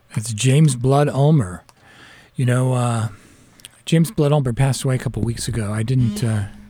It's James Blood Ulmer. You know, James Blood Ulmer passed away a couple weeks ago. I didn't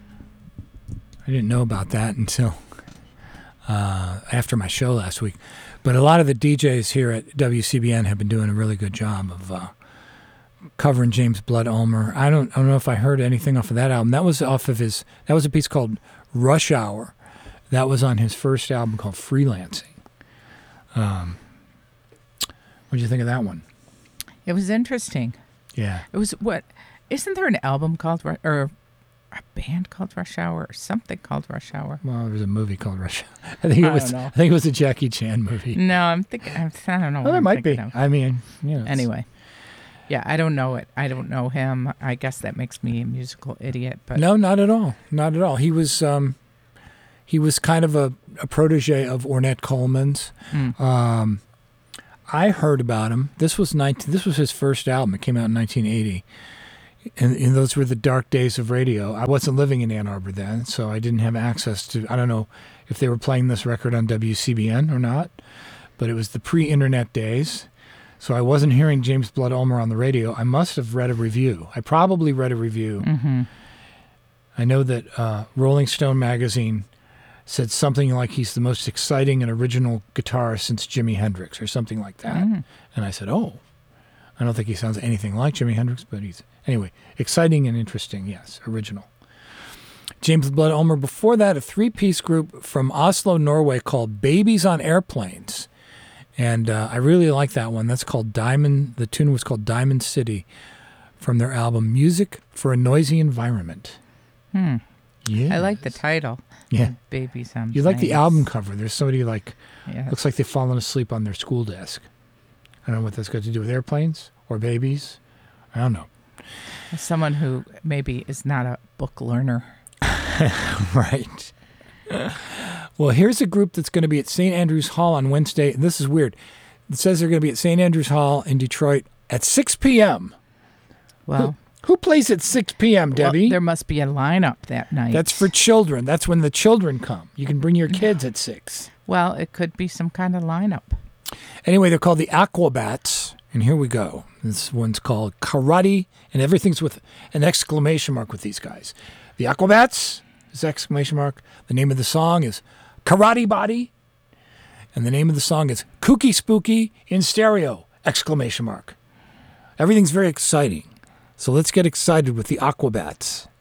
know about that until after my show last week. But a lot of the DJs here at WCBN have been doing a really good job of covering James Blood Ulmer. I don't know if I heard anything off of that album. That was off of his. That was a piece called Rush Hour. That was on his first album called Freelancing. What did you think of that one? It was interesting. Yeah. It was what? Isn't there an album called or a band called Rush Hour or something called Rush Hour? Well, there was a movie called Rush Hour. I think it was a Jackie Chan movie. No, I'm thinking. I don't know. Well, there might be. I mean, you know. Anyway. Yeah, I don't know it. I don't know him. I guess that makes me a musical idiot. But no, not at all. Not at all. He was kind of a protege of Ornette Coleman's. I heard about him. This was his first album. It came out in 1980. And those were the dark days of radio. I wasn't living in Ann Arbor then, so I didn't have access to, I don't know if they were playing this record on WCBN or not, but it was the pre-internet days. So I wasn't hearing James Blood Ulmer on the radio. I must have read a review. I probably read a review. Mm-hmm. I know that Rolling Stone magazine said something like he's the most exciting and original guitarist since Jimi Hendrix or something like that. And I said, oh, I don't think he sounds anything like Jimi Hendrix, but anyway, exciting and interesting, yes, original. James Blood Ulmer. Before that, a three-piece group from Oslo, Norway called Babies on Airplanes. And I really like that one. That's called Diamond. The tune was called Diamond City from their album Music for a Noisy Environment. Yeah. I like the title. Yeah. Babies on You like the album cover. There's somebody yes. Looks like they've fallen asleep on their school desk. I don't know what that's got to do with airplanes or babies. I don't know. As someone who maybe is not a book learner. Right. Well, here's a group that's going to be at St. Andrews Hall on Wednesday. This is weird. It says they're going to be at St. Andrews Hall in Detroit at 6 p.m. Well, who plays at 6 p.m., Debbie? Well, there must be a lineup that night. That's for children. That's when the children come. You can bring your kids at 6. Well, it could be some kind of lineup. Anyway, they're called the Aquabats, and here we go. This one's called Karate, and everything's with an exclamation mark with these guys. The Aquabats is exclamation mark. The name of the song is Karate Body, and the name of the song is Kooky Spooky in stereo, exclamation mark. Everything's very exciting. So let's get excited with the Aquabats.